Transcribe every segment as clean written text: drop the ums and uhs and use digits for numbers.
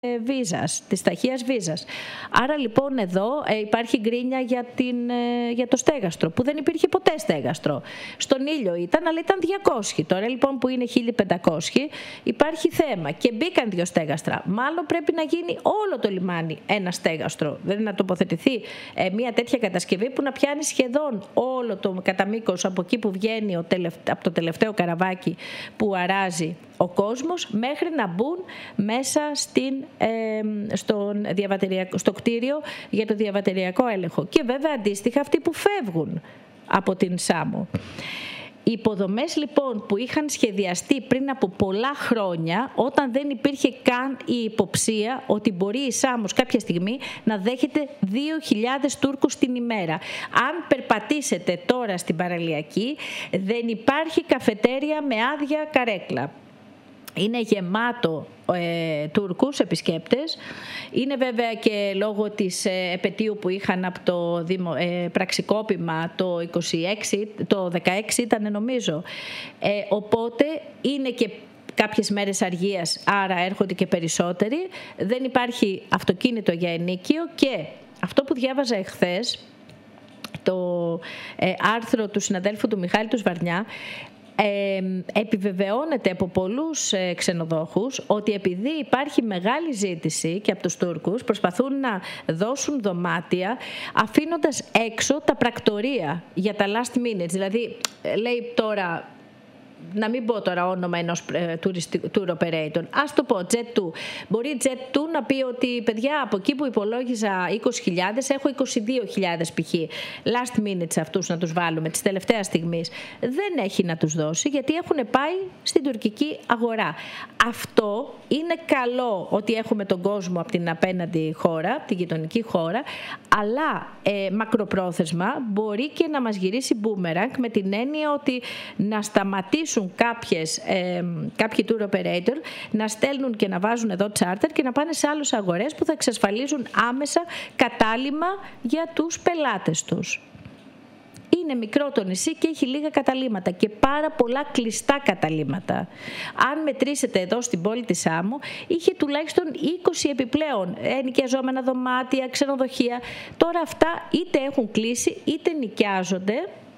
βίζας, της ταχείας βίζας. Άρα λοιπόν εδώ υπάρχει γκρίνια για το στέγαστρο, που δεν υπήρχε ποτέ στέγαστρο. Στον ήλιο ήταν, αλλά ήταν 200. Τώρα λοιπόν που είναι 1500 υπάρχει θέμα και μπήκαν 2 στέγαστρα. Μάλλον πρέπει να γίνει όλο το λιμάνι ένα στέγαστρο. Δηλαδή να τοποθετηθεί μια τέτοια κατασκευή που να πιάνει σχεδόν όλο το κατά μήκος από εκεί που βγαίνει από το τελευταίο καραβάκι που αράζει ο κόσμος, μέχρι να μπουν μέσα στο κτίριο για το διαβατηριακό έλεγχο. Και βέβαια αντίστοιχα αυτοί που φεύγουν από την Σάμο. Οι υποδομές λοιπόν που είχαν σχεδιαστεί πριν από πολλά χρόνια, όταν δεν υπήρχε καν η υποψία ότι μπορεί η Σάμος κάποια στιγμή να δέχεται 2.000 Τούρκους την ημέρα. Αν περπατήσετε τώρα στην παραλιακή, δεν υπάρχει καφετέρια με άδεια καρέκλα. Είναι γεμάτο Τούρκους επισκέπτες. Είναι βέβαια και λόγω της επετείου που είχαν από το πραξικόπημα το 16 ήταν νομίζω. Οπότε είναι και κάποιες μέρες αργίας, άρα έρχονται και περισσότεροι. Δεν υπάρχει αυτοκίνητο για ενοίκιο και αυτό που διάβαζα εχθές, το άρθρο του συναδέλφου του Μιχάλη του Σβαρνιά, επιβεβαιώνεται από πολλούς ξενοδόχους ότι επειδή υπάρχει μεγάλη ζήτηση και από τους Τούρκους, προσπαθούν να δώσουν δωμάτια αφήνοντας έξω τα πρακτορία για τα last minutes. Δηλαδή λέει τώρα, να μην πω τώρα όνομα ενός tour operator, ας το πω Jet2. Μπορεί Jet2 να πει ότι παιδιά από εκεί που υπολόγιζα 20.000 έχω 22.000 π.χ. last minutes αυτούς να τους βάλουμε της τελευταίας στιγμής. Δεν έχει να τους δώσει γιατί έχουν πάει στην τουρκική αγορά. Αυτό είναι καλό ότι έχουμε τον κόσμο από την απέναντι χώρα, την γειτονική χώρα, αλλά μακροπρόθεσμα μπορεί και να μας γυρίσει boomerang, με την έννοια ότι να σταματήσουν κάποιοι tour operator να στέλνουν και να βάζουν εδώ charter και να πάνε σε άλλες αγορές που θα εξασφαλίζουν άμεσα κατάλημα για τους πελάτες τους. Είναι μικρό το νησί και έχει λίγα καταλύματα και πάρα πολλά κλειστά καταλύματα. Αν μετρήσετε εδώ στην πόλη της Σάμο, είχε τουλάχιστον 20 επιπλέον ενοικιαζόμενα δωμάτια, ξενοδοχεία. Τώρα αυτά είτε έχουν κλείσει είτε νοικιάζονται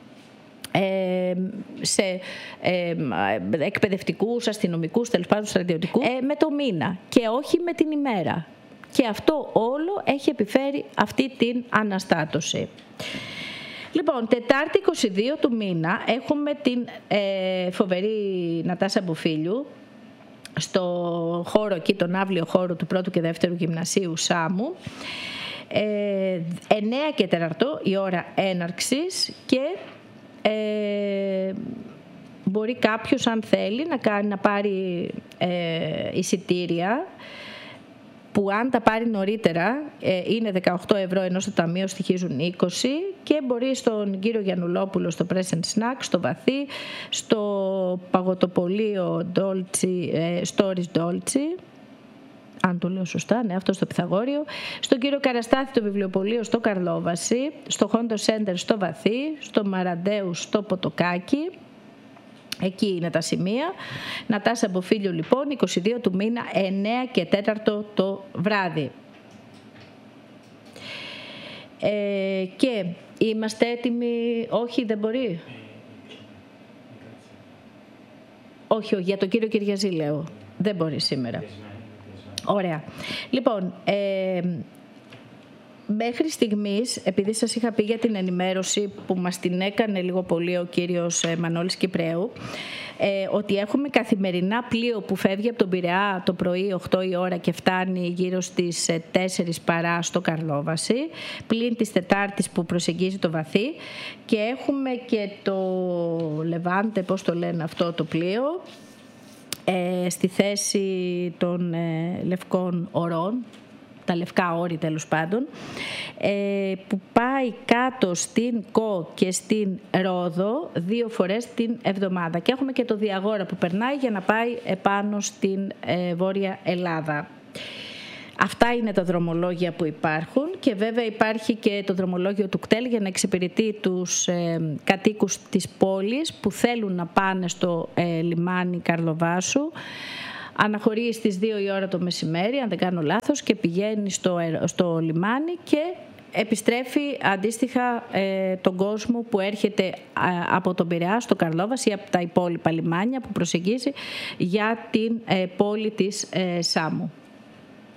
σε εκπαιδευτικούς, αστυνομικούς, τέλος πάντων στρατιωτικούς, με το μήνα και όχι με την ημέρα. Και αυτό όλο έχει επιφέρει αυτή την αναστάτωση. Λοιπόν, Τετάρτη 22 του μήνα έχουμε την φοβερή Νατάσα Μποφίλιου στο χώρο εκεί, τον αύλιο χώρο του 1ου και 2ου Γυμνασίου Σάμου. 9 και 4 η ώρα έναρξης και μπορεί κάποιος αν θέλει να πάρει εισιτήρια που αν τα πάρει νωρίτερα είναι 18 ευρώ ενώ στο ταμείο στοιχίζουν 20 και μπορεί στον κύριο Γιαννουλόπουλο στο Press and Snack, στο Βαθύ, στο παγωτοπωλείο Stories Dolce, αν το λέω σωστά, ναι, αυτό στο Πυθαγόριο, στον κύριο Καραστάθη το βιβλιοπωλείο στο Καρλόβαση, στο Χόντο Σέντερ στο Βαθύ, στο Μαραντέου στο Ποτοκάκι. Εκεί είναι τα σημεία. Νατάσα Μποφίλιου λοιπόν, 22 του μήνα, 9 και 4 το βράδυ. Και είμαστε έτοιμοι. Όχι, δεν μπορεί. Όχι, για τον κύριο Κυριαζή λέω. Δεν μπορεί σήμερα. Ωραία. Λοιπόν, μέχρι στιγμής, επειδή σας είχα πει για την ενημέρωση που μας την έκανε λίγο πολύ ο κύριος Μανώλης Κυπραίου, ότι έχουμε καθημερινά πλοίο που φεύγει από τον Πειραιά το πρωί 8 η ώρα και φτάνει γύρω στις 4 παρά στο Καρλόβαση, πλην της Τετάρτης που προσεγγίζει το Βαθύ, και έχουμε και το Λεβάντε, πώς το λένε αυτό το πλοίο, στη θέση των λευκών ορών, τα λευκά όρη τέλος πάντων, που πάει κάτω στην Κο και στην Ρόδο 2 φορές την εβδομάδα. Και έχουμε και το Διαγόρα που περνάει για να πάει επάνω στην Βόρεια Ελλάδα. Αυτά είναι τα δρομολόγια που υπάρχουν και βέβαια υπάρχει και το δρομολόγιο του ΚΤΕΛ για να εξυπηρετεί τους κατοίκους της πόλης που θέλουν να πάνε στο λιμάνι Καρλοβάσου. αναχωρεί στις 2 η ώρα το μεσημέρι, αν δεν κάνω λάθος, και πηγαίνει στο λιμάνι και επιστρέφει αντίστοιχα τον κόσμο που έρχεται από τον Πειραιά στο Καρλόβας ή από τα υπόλοιπα λιμάνια που προσεγγίζει για την πόλη της Σάμου.